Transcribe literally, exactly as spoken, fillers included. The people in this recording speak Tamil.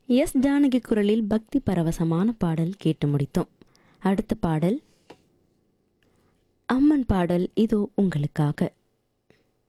எஸ் ஜானகி குரலில் பக்தி பரவசமான பாடல் கேட்டு முடித்தோம். அடுத்த பாடல் அம்மன் பாடல் இதோ உங்களுக்காக.